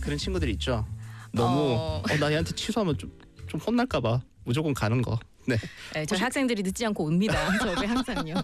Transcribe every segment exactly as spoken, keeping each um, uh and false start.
그런 친구들 있죠. 너무 어... 어, 나 얘한테 취소하면 좀, 좀 혼날까 봐 무조건 가는 거. 네. 네, 저희 학생들이 늦지 않고 옵니다. 저희 항상요.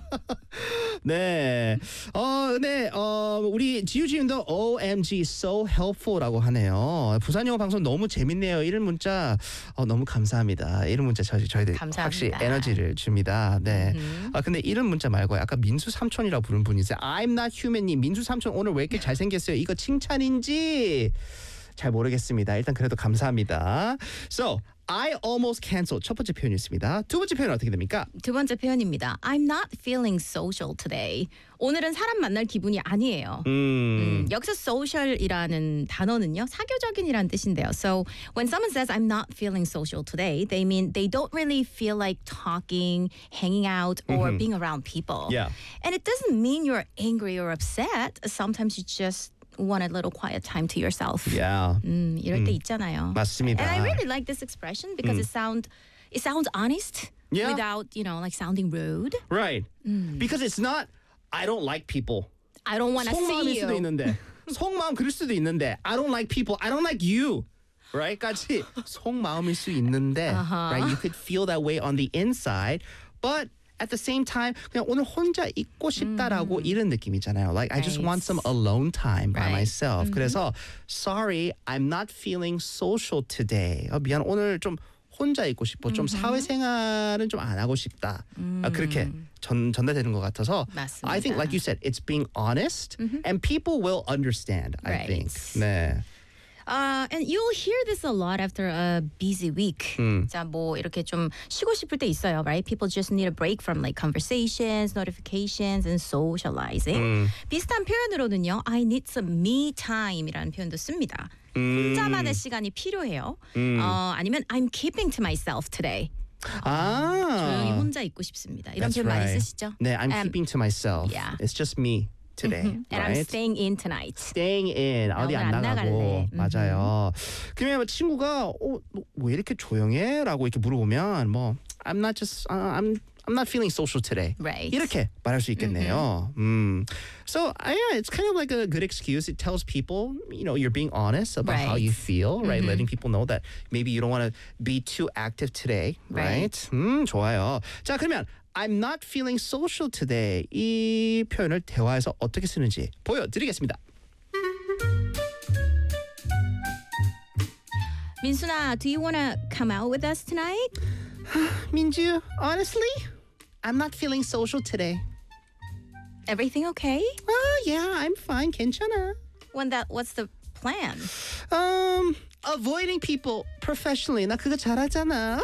네. 어, 네. 어, 우리 지우지님도 오엠지 so helpful라고 하네요. 부산 영어 방송 너무 재밌네요. 이런 문자 어, 너무 감사합니다. 이런 문자 저희 저희들 감사합니다. 확실히 에너지를 줍니다. 네. 음흠. 아 근데 이런 문자 말고 아까 민수 삼촌이라고 부른 분이세요. I'm not human님. 민수 삼촌 오늘 왜 이렇게 잘생겼어요? 이거 칭찬인지 잘 모르겠습니다. 일단 그래도 감사합니다. So I almost canceled 첫 번째 표현이었습니다. 두 번째 표현은 어떻게 됩니까? 두 번째 표현입니다. I'm not feeling social today. 오늘은 사람 만날 기분이 아니에요. 음. 음, 여기서 social이라는 단어는요 사교적인이라는 뜻인데요. So when someone says I'm not feeling social today, they mean they don't really feel like talking, hanging out, or Mhm. being around people. Yeah. And it doesn't mean you're angry or upset. Sometimes you just want a little quiet time to yourself. Yeah. 음, 이럴 때 있잖아요. 맞습니다. And I really like this expression because it sound it sounds honest Yeah. without, you know, like sounding rude. Right. Because it's not I don't like people. I don't want to 속마음일 see 수도 you. 있는데 속마음 그럴 수도 있는데 I don't like people. I don't like you. Right까지 속마음일 수 있는데 Uh-huh. right? You could feel that way on the inside, but at the same time 그냥 오늘 혼자 있고 싶다라고 이런 느낌이잖아요. Like I just Right. want some alone time by Right. myself. 그래서 sorry, I'm not feeling social today. 어, 미안 오늘 좀 혼자 있고 싶어. 좀 사회생활은 좀 안 하고 싶다. 아, 그렇게 전 전달되는 것 같아서 맞습니다. I think like you said, it's being honest and people will understand, I Right. think. 네. Uh, and you'll hear this a lot after a busy week. 자, 뭐 이렇게 좀 쉬고 싶을 때 있어요, right? People just need a break from like conversations, notifications, and socializing. 비슷한 표현으로는요, I need some me time이라는 표현도 씁니다. 혼자만의 시간이 필요해요. 어, 아니면 I'm keeping to myself today. 조용히 아. 혼자 있고 싶습니다. 이런 That's 표현 많이 right. 쓰시죠? 네, I'm Um, keeping to myself. yeah. It's just me today, And I'm right? staying in tonight. Staying in 어디 오늘 안 안 나가고 나갈래. 맞아요. 그러면 친구가 어, 너 왜 이렇게 조용해?라고 이렇게 물어보면 뭐 I'm not just uh, I'm I'm not feeling social today. Right. 이렇게 말할 수 있겠네요. 음. So uh, yeah, it's kind of like a good excuse. It tells people, you know, you're being honest about how Right. you feel, right? Letting people know that maybe you don't want to be too active today, right? Right. 음, 좋아요. 자, 그러면 I'm not feeling social today. 이 표현을 대화에서 어떻게 쓰는지 보여드리겠습니다. 민순아, do you want to come out with us tonight? 민주, honestly, I'm not feeling social today. Everything okay? Oh, yeah, I'm fine. 괜찮아. When that, what's the plan? Um, avoiding people professionally. 나 그거 잘하잖아.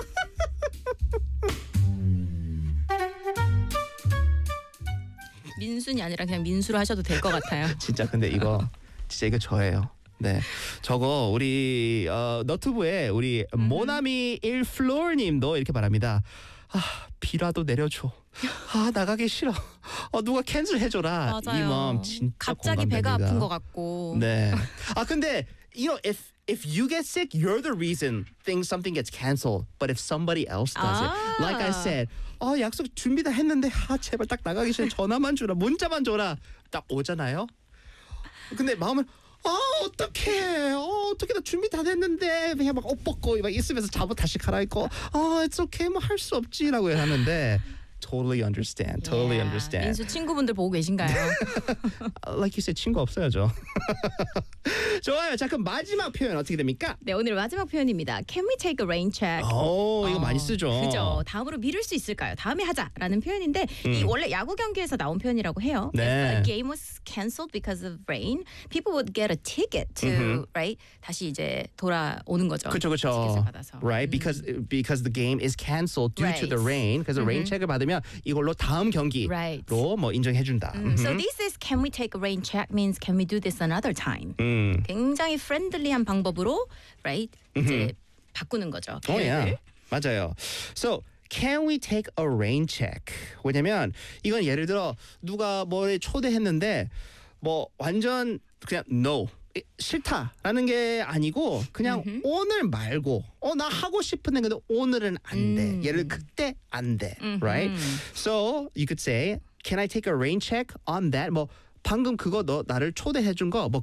민순이 아니라 그냥 민수로 하셔도 될 것 같아요. 진짜 근데 이거 진짜 이거 저예요. 네, 저거 우리 어, 너튜브에 우리 모나미 일플로어님도 이렇게 말합니다. 아, 비라도 내려줘. 아, 나가기 싫어. 어, 누가 캔슬 해줘라. 이 마음 진짜 갑자기 공감됩니다. 배가 아픈 것 같고. 네. 아 근데 you know if if you get sick, you're the reason things something gets canceled. But if somebody else does it, 아. like I said, 어 약속 준비 다 했는데 아 제발 딱 나가기 전에 전화만 줘라, 문자만 줘라. 딱 오잖아요. 근데 마음은 아 어떡해, 어 어떻게 나 준비 다 됐는데 그냥 막 옷 벗고 막 있으면서 잠옷 다시 갈아입고 아 it's okay 뭐 할 수 없지라고 하는데. Totally understand. Totally Yeah. understand. 민수 친구분들 보고 계신가요? Like you said, 친구 없어야죠. 좋아요. 자, 그럼 마지막 표현 어떻게 됩니까? 네, 오늘 마지막 표현입니다. Can we take a rain check? 오, 이거 어, 많이 쓰죠. 그죠. 다음으로 미룰 수 있을까요? 다음에 하자라는 표현인데 이 원래 야구 경기에서 나온 표현이라고 해요. 네. If a game was canceled because of rain, people would get a ticket to, right? 다시 이제 돌아오는 거죠. 그렇죠, 그렇죠. 티켓을 받아서. Right, because because the game is canceled due to the Right. rain. 그래서 rain check을 받으면 이걸로 다음 경기로 Right. 뭐 인정해 준다. So this is can we take a rain check means can we do this another time? 음. 굉장히 프렌들리한 방법으로, right? 이제 바꾸는 거죠. 어, 계획을. yeah. 맞아요. So can we take a rain check? 왜냐면 이건 예를 들어 누가 뭘 초대했는데 뭐 완전 그냥 no. 싫다라는 게 아니고 그냥 음흠. 오늘 말고 어 나 하고 싶은데 근데 오늘은 안 돼. 음. 예를 그때 안 돼. 음흠. Right? So you could say, can I take a rain check on that? 뭐 방금 그거 너 나를 초대해 준 거 뭐